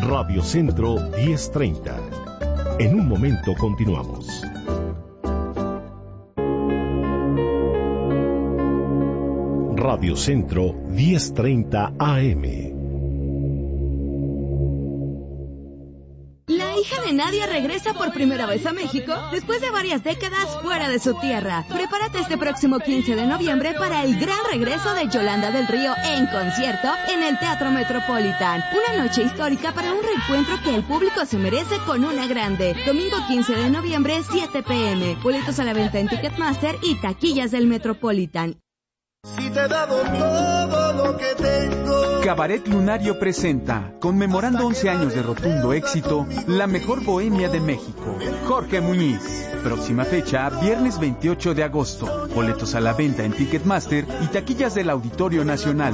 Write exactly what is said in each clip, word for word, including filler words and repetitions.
Radio Centro diez treinta. En un momento continuamos. Radio Centro diez treinta A M. La hija de Nadia regresa por primera vez a México después de varias décadas fuera de su tierra. Prepárate este próximo quince de noviembre para el gran regreso de Yolanda del Río en concierto en el Teatro Metropolitan. Una noche histórica para un reencuentro que el público se merece con una grande. Domingo quince de noviembre, siete pe eme. Boletos a la venta en Ticketmaster y taquillas del Metropolitan. Si te he dado todo lo que tengo. Cabaret Lunario presenta, conmemorando once años de rotundo éxito, la mejor bohemia de México. Jorge Muñiz. Próxima fecha, viernes veintiocho de agosto. Boletos a la venta en Ticketmaster y taquillas del Auditorio Nacional.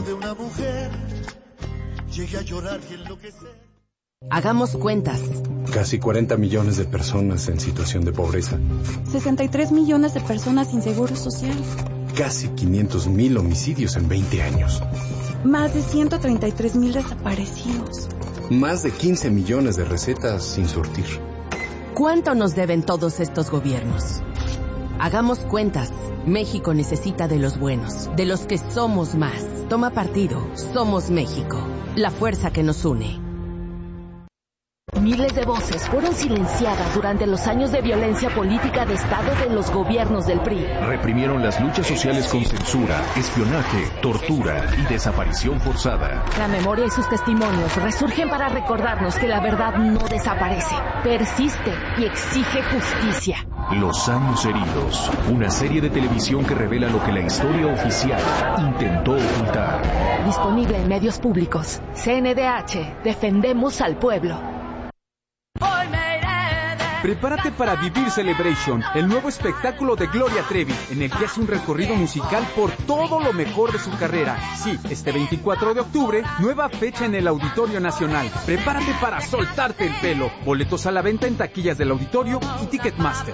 Hagamos cuentas. Casi cuarenta millones de personas en situación de pobreza. sesenta y tres millones de personas sin seguro social. Casi quinientos mil homicidios en veinte años. Más de ciento treinta y tres mil desaparecidos. Más de quince millones de recetas sin surtir. ¿Cuánto nos deben todos estos gobiernos? Hagamos cuentas. México necesita de los buenos, de los que somos más. Toma partido. Somos México. La fuerza que nos une. Miles de voces fueron silenciadas durante los años de violencia política de Estado de los gobiernos del P R I. Reprimieron las luchas sociales con censura, espionaje, tortura y desaparición forzada. La memoria y sus testimonios resurgen para recordarnos que la verdad no desaparece, persiste y exige justicia. Los años heridos, una serie de televisión que revela lo que la historia oficial intentó ocultar. Disponible en medios públicos. C N D H, defendemos al pueblo. Prepárate para Vivir Celebration, el nuevo espectáculo de Gloria Trevi, en el que hace un recorrido musical por todo lo mejor de su carrera. Sí, este veinticuatro de octubre, nueva fecha en el Auditorio Nacional. Prepárate para soltarte el pelo. Boletos a la venta en taquillas del Auditorio y Ticketmaster.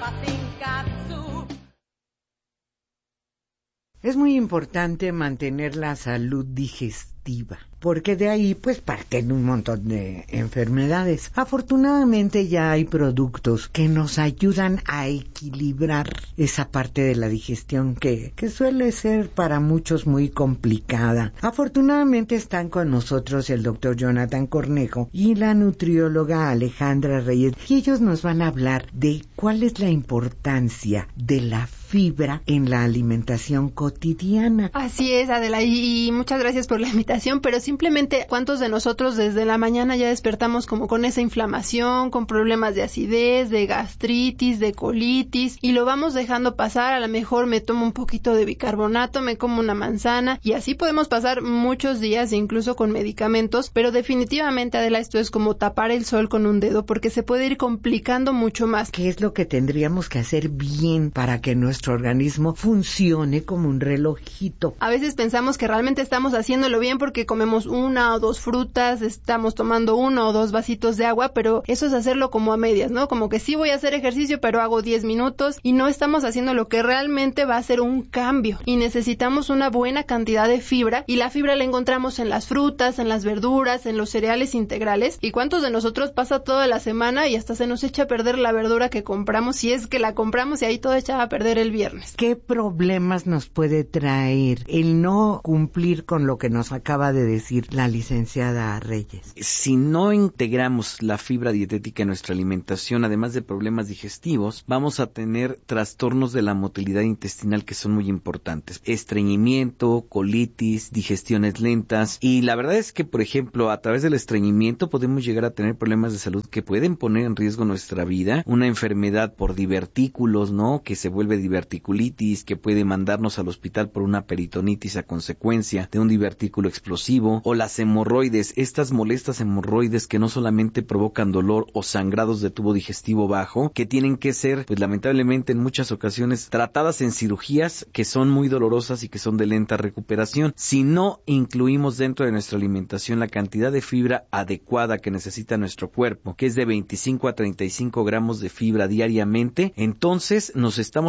Es muy importante mantener la salud digestiva, porque de ahí pues parten un montón de enfermedades. Afortunadamente ya hay productos que nos ayudan a equilibrar esa parte de la digestión que, que suele ser para muchos muy complicada. Afortunadamente están con nosotros el doctor Jonathan Cornejo y la nutrióloga Alejandra Reyes, y ellos nos van a hablar de cuál es la importancia de la fibra en la alimentación cotidiana. Así es, Adela, y, y muchas gracias por la invitación, pero simplemente, ¿cuántos de nosotros desde la mañana ya despertamos como con esa inflamación, con problemas de acidez, de gastritis, de colitis, y lo vamos dejando pasar? A lo mejor me tomo un poquito de bicarbonato, me como una manzana, y así podemos pasar muchos días, incluso con medicamentos, pero definitivamente, Adela, esto es como tapar el sol con un dedo, porque se puede ir complicando mucho más. ¿Qué es lo que tendríamos que hacer bien para que nuestro organismo funcione como un relojito? A veces pensamos que realmente estamos haciéndolo bien porque comemos una o dos frutas, estamos tomando uno o dos vasitos de agua, pero eso es hacerlo como a medias, ¿no? Como que sí voy a hacer ejercicio, pero hago diez minutos y no estamos haciendo lo que realmente va a ser un cambio. Y necesitamos una buena cantidad de fibra, y la fibra la encontramos en las frutas, en las verduras, en los cereales integrales. ¿Y cuántos de nosotros pasa toda la semana y hasta se nos echa a perder la verdura que compramos, si es que la compramos, y ahí todo echaba a perder el viernes? ¿Qué problemas nos puede traer el no cumplir con lo que nos acaba de decir la licenciada Reyes? Si no integramos la fibra dietética en nuestra alimentación, además de problemas digestivos, vamos a tener trastornos de la motilidad intestinal que son muy importantes. Estreñimiento, colitis, digestiones lentas. Y la verdad es que, por ejemplo, a través del estreñimiento podemos llegar a tener problemas de salud que pueden poner en riesgo nuestra vida. Una enfermedad por divertículos, ¿no? Que se vuelve diverticulitis, que puede mandarnos al hospital por una peritonitis a consecuencia de un divertículo explosivo, o las hemorroides, estas molestas hemorroides que no solamente provocan dolor o sangrados de tubo digestivo bajo, que tienen que ser, pues lamentablemente en muchas ocasiones, tratadas en cirugías que son muy dolorosas y que son de lenta recuperación. Si no incluimos dentro de nuestra alimentación la cantidad de fibra adecuada que necesita nuestro cuerpo, que es de veinticinco a treinta y cinco gramos de fibra diariamente, entonces nos estamos perdiendo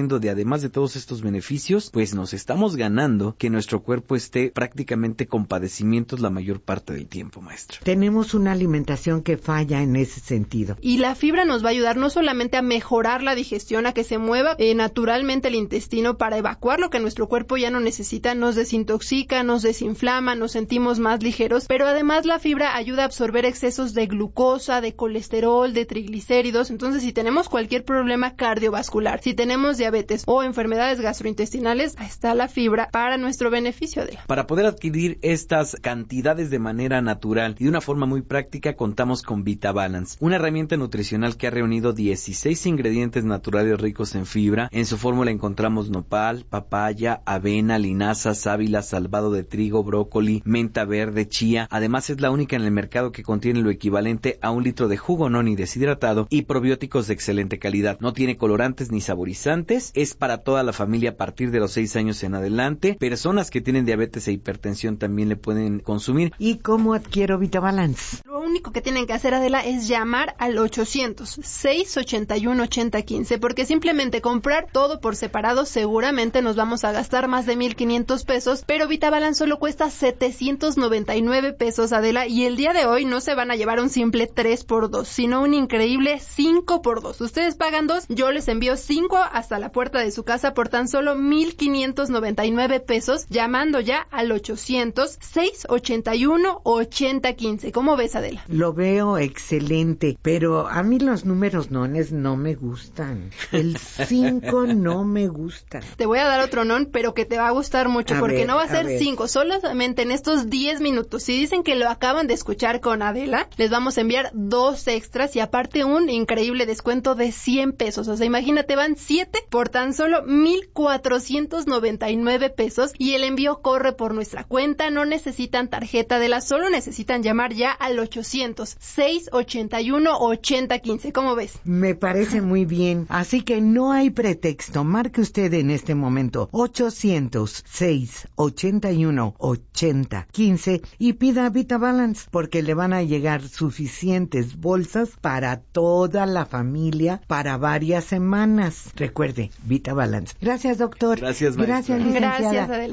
haciendo de, además de todos estos beneficios, pues nos estamos ganando que nuestro cuerpo esté prácticamente con padecimientos la mayor parte del tiempo, maestra. Tenemos una alimentación que falla en ese sentido. Y la fibra nos va a ayudar no solamente a mejorar la digestión, a que se mueva eh, naturalmente el intestino para evacuar lo que nuestro cuerpo ya no necesita, nos desintoxica, nos desinflama, nos sentimos más ligeros, pero además la fibra ayuda a absorber excesos de glucosa, de colesterol, de triglicéridos. Entonces, si tenemos cualquier problema cardiovascular, si tenemos diabetes o enfermedades gastrointestinales, ahí está la fibra para nuestro beneficio. De la... Para poder adquirir estas cantidades de manera natural y de una forma muy práctica, contamos con VitaBalance, una herramienta nutricional que ha reunido dieciséis ingredientes naturales ricos en fibra. En su fórmula encontramos nopal, papaya, avena, linaza, sábila, salvado de trigo, brócoli, menta verde, chía. Además, es la única en el mercado que contiene lo equivalente a un litro de jugo noni deshidratado y probióticos de excelente calidad. No tiene colorantes ni saborizantes, es para toda la familia a partir de los seis años en adelante. Personas que tienen diabetes e hipertensión también le pueden consumir. ¿Y cómo adquiero VitaBalance? Lo único que tienen que hacer, Adela, es llamar al ochocientos, seis ochenta y uno, ochenta quince, porque simplemente comprar todo por separado seguramente nos vamos a gastar más de mil quinientos pesos, pero VitaBalance solo cuesta setecientos noventa y nueve pesos, Adela, y el día de hoy no se van a llevar un simple tres por dos, sino un increíble cinco por dos. Ustedes pagan dos, yo les envío cinco hasta la puerta de su casa por tan solo mil quinientos noventa y nueve pesos, llamando ya al ochocientos, seis ochenta y uno, ochenta quince. ¿Cómo ves, Adela? Lo veo excelente, pero a mí los números nones no me gustan. El cinco no me gusta. Te voy a dar otro non, pero que te va a gustar mucho, a porque ver, no va a ser cinco, solamente en estos diez minutos. Si dicen que lo acaban de escuchar con Adela, les vamos a enviar dos extras y aparte un increíble descuento de cien pesos. O sea, imagínate, van siete por tan solo mil cuatrocientos noventa y nueve pesos y el envío corre por nuestra cuenta. No necesitan tarjeta, Adela, solo necesitan llamar ya al ochocientos, seis ochenta y uno, ochenta quince. ¿Cómo ves? Me parece muy bien. Así que no hay pretexto. Marque usted en este momento ochocientos, seis ochenta y uno, ochenta quince y pida VitaBalance porque le van a llegar suficientes bolsas para toda la familia para varias semanas. Recuerde, VitaBalance. Gracias, doctor. Gracias, maestra. Gracias, licenciada. Gracias, Adela.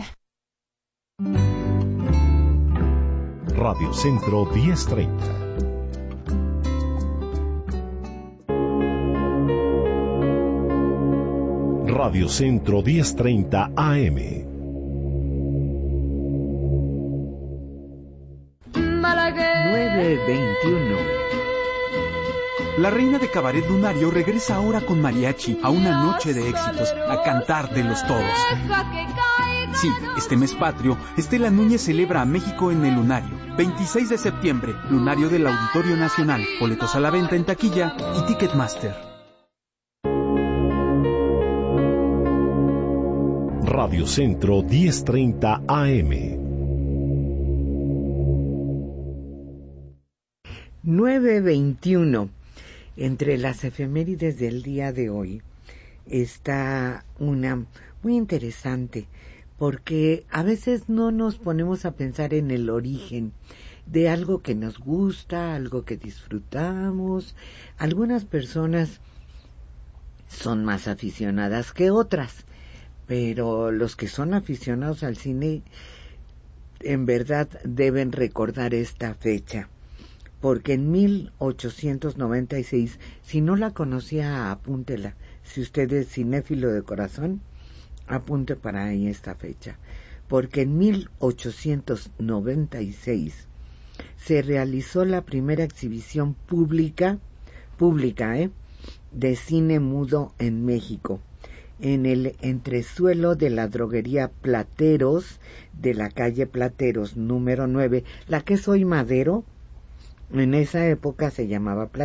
Radio Centro diez treinta. Radio Centro diez treinta A M. nueve veintiuno. La reina de cabaret lunario regresa ahora con mariachi a una noche de éxitos, a cantar de los todos. Sí, este mes patrio, Estela Núñez celebra a México en el Lunario. veintiséis de septiembre, Lunario del Auditorio Nacional. Boletos a la venta en taquilla y Ticketmaster. Radio Centro diez treinta A M. nueve veintiuno. Entre las efemérides del día de hoy está una muy interesante, porque a veces no nos ponemos a pensar en el origen de algo que nos gusta, algo que disfrutamos. Algunas personas son más aficionadas que otras, pero los que son aficionados al cine en verdad deben recordar esta fecha, porque en mil ochocientos noventa y seis, si no la conocía, apúntela. Si usted es cinéfilo de corazón, apunte para ahí esta fecha, porque en mil ochocientos noventa y seis se realizó la primera exhibición pública, pública, ¿eh? de cine mudo en México, en el entresuelo de la droguería Plateros, de la calle Plateros número nueve, la que es hoy Madero. En esa época se llamaba Plateros.